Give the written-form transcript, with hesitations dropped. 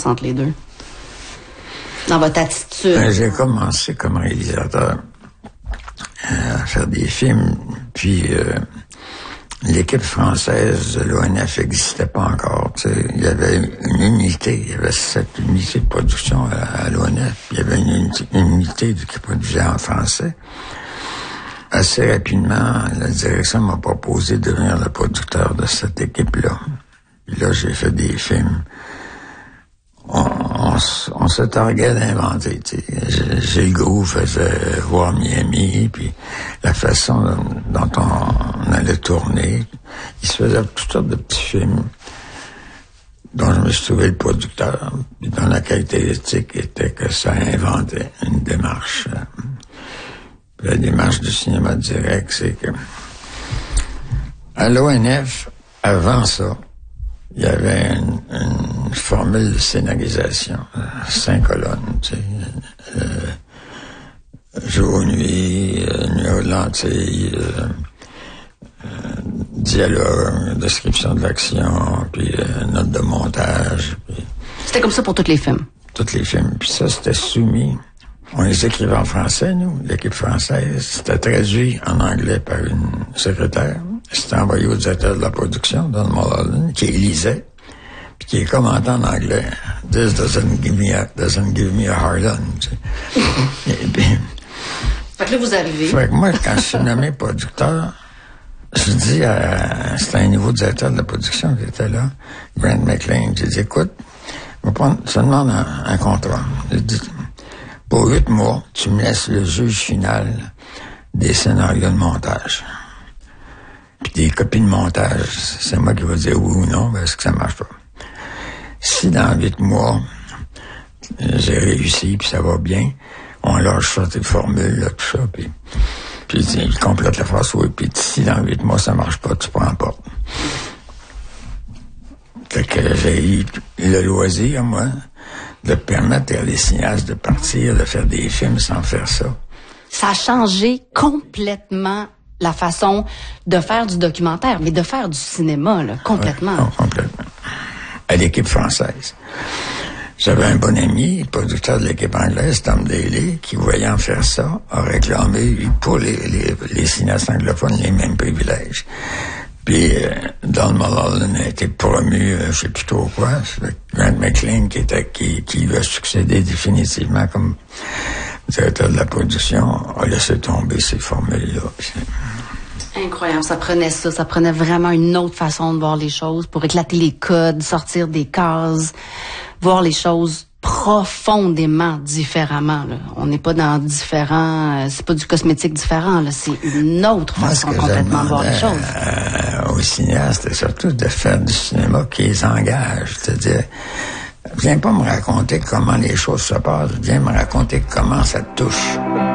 entre les deux? Dans votre attitude? Ben, j'ai commencé comme réalisateur à faire des films, puis l'équipe française de l'ONF n'existait pas encore. Il y avait une unité, il y avait 7 unités de production à l'ONF, il y avait une unité qui produisait en français. Assez rapidement, la direction m'a proposé de devenir le producteur de cette équipe-là. Puis là, j'ai fait des films. On se targuait d'inventer. Gilles Groux faisait Voir Miami, puis la façon dont on allait tourner. Il se faisait toutes sortes de petits films dont je me suis trouvé le producteur, puis dont la caractéristique était que ça inventait une démarche. La démarche du cinéma direct, c'est que à l'ONF, avant ça, il y avait une formule de scénarisation, 5 colonnes, tu sais, jour, nuit, nuit aux lentilles, dialogue, description de l'action, puis note de montage. Puis, c'était comme ça pour tous les films? Tous les films. Puis ça, c'était soumis. On les écrivait en français, nous, l'équipe française. C'était traduit en anglais par une secrétaire. C'était envoyé au directeur de la production, Don Mulholland, qui lisait, puis qui commentait en anglais. This doesn't give me a hard on. Tu sais. Et puis, fait que là, vous arrivez. Fait que moi, quand je suis nommé producteur, je dis c'était un nouveau directeur de la production qui était là, Grant McLean. J'ai dit, écoute, je te demande un contrat. J'ai dit, pour 8 mois, tu me laisses le juge final des scénarios de montage. Puis des copies de montage, c'est moi qui vais dire oui ou non, parce que ça marche pas. Si dans 8 mois, j'ai réussi, puis ça va bien, on lâche ça, tes formules, là, tout ça, puis il complète la phrase, oui, puis si dans 8 mois, ça marche pas, tu prends pas. Fait que j'ai eu le loisir, moi, de permettre à des cinéastes de partir, de faire des films sans faire ça. Ça a changé complètement la façon de faire du documentaire, mais de faire du cinéma, là, complètement. Ouais, complètement. À l'équipe française. J'avais un bon ami, producteur de l'équipe anglaise, Tom Daly, qui, voyant faire ça, a réclamé pour les cinéastes anglophones les mêmes privilèges. Puis Don Mulholland a été promu, je sais plus trop quoi, Grant McLean qui lui a succédé définitivement comme directeur de la production, a laissé tomber ces formules-là. Incroyable, ça prenait vraiment une autre façon de voir les choses pour éclater les codes, sortir des cases, voir les choses profondément différemment, là. On n'est pas dans différents, c'est pas du cosmétique différent, là, c'est une autre façon complètement de voir les choses. Aux cinéastes, surtout de faire du cinéma qui les engage, c'est-à-dire, viens pas me raconter comment les choses se passent, viens me raconter comment ça te touche.